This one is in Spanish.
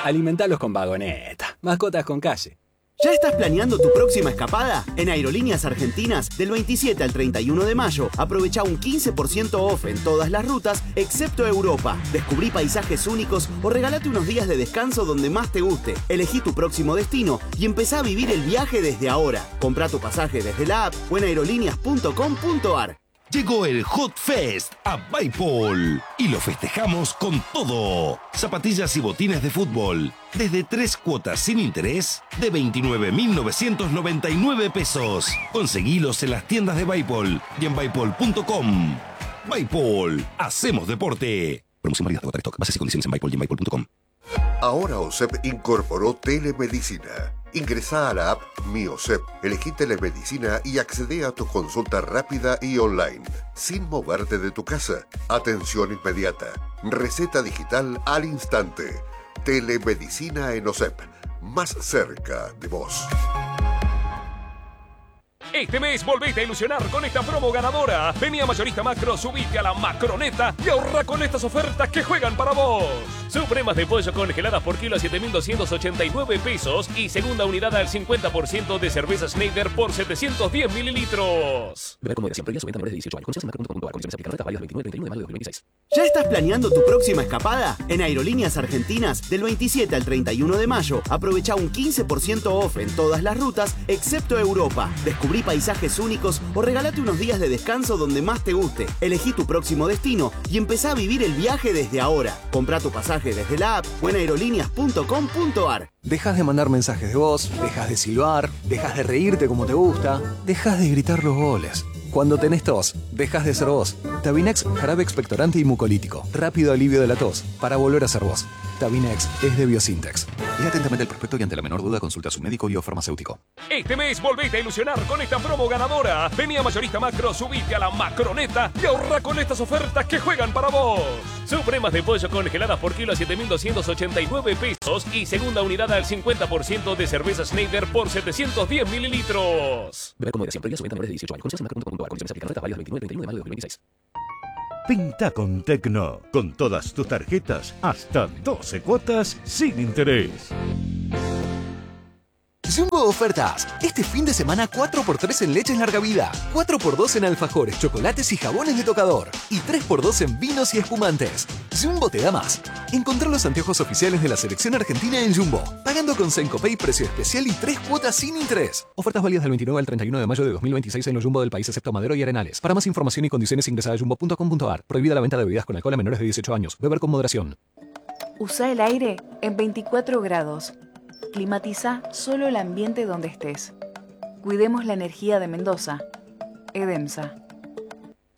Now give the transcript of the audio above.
Alimentalos con Vagoneta. Mascotas con calle. ¿Ya estás planeando tu próxima escapada? En Aerolíneas Argentinas, del 27 al 31 de mayo, aprovecha un 15% off en todas las rutas, excepto Europa. Descubrí paisajes únicos o regálate unos días de descanso donde más te guste. Elegí tu próximo destino y empezá a vivir el viaje desde ahora. Comprá tu pasaje desde la app o en aerolíneas.com.ar. Llegó el Hot Fest a Bipol y lo festejamos con todo. Zapatillas y botines de fútbol desde 3 cuotas sin interés de 29.999 pesos. Conseguilos en las tiendas de Bipol y en bipol.com. Bipol, hacemos deporte. Promoción válida de Water Stock. Bases y condiciones en Bipol y en bipol.com. Ahora OSEP incorporó telemedicina. Ingresá a la app Mi OSEP, elegí telemedicina y accede a tu consulta rápida y online, sin moverte de tu casa. Atención inmediata. Receta digital al instante. Telemedicina en OSEP, más cerca de vos. Este mes volvete a ilusionar con esta promo ganadora. Vení a Mayorista Macro, subite a la Macroneta y ahorra con estas ofertas que juegan para vos. Supremas de pollo congeladas por kilo a 7.289 pesos y segunda unidad al 50% de cerveza Schneider por 710 mililitros. Beber con moderación. Prohibida su venta a menores de 18 años. Condiciones en macro.com.ar. Condiciones aplican. Oferta válida del 29 y 31 de mayo de 2026. ¿Ya estás planeando tu próxima escapada? En Aerolíneas Argentinas, del 27 al 31 de mayo, aprovecha un 15% off en todas las rutas, excepto Europa. Descubrí paisajes únicos o regálate unos días de descanso donde más te guste. Elegí tu próximo destino y empezá a vivir el viaje desde ahora. Comprá tu pasaje desde la app o en aerolíneas.com.ar. Dejas de mandar mensajes de voz, dejas de silbar, dejas de reírte como te gusta, dejas de gritar los goles. Cuando tenés tos, dejas de ser vos. Tabinex, jarabe expectorante y mucolítico. Rápido alivio de la tos, para volver a ser vos. Tabinex es de Biosintex. Lea atentamente el prospecto y ante la menor duda consulta a su médico o farmacéutico. Este mes volvete a ilusionar con esta promo ganadora. Vení a Mayorista Macro, subite a la Macroneta y ahorra con estas ofertas que juegan para vos. Supremas de pollo congeladas por kilo a 7.289 pesos y segunda unidad al 50% de cerveza Schneider por 710 mililitros. Beber con moderación. Prohibida su venta a menores de 18 años. Condiciones en macro.com.ar. Condiciones aplican. Oferta válida del 29 y 31 de mayo de 2026. Pinta con Tecno, con todas tus tarjetas, hasta 12 cuotas sin interés. Jumbo ofertas. Este fin de semana 4x3 en leches larga vida, 4x2 en alfajores, chocolates y jabones de tocador y 3x2 en vinos y espumantes. Jumbo te da más. Encontrá los anteojos oficiales de la selección argentina en Jumbo, pagando con Sencopay precio especial y 3 cuotas sin interés. Ofertas válidas del 29 al 31 de mayo de 2026 en los Jumbo del país excepto Madero y Arenales. Para más información y condiciones ingresa a jumbo.com.ar. Prohibida la venta de bebidas con alcohol a menores de 18 años. Beber con moderación. Usa el aire en 24 grados. Climatiza solo el ambiente donde estés. Cuidemos la energía de Mendoza. EDEMSA.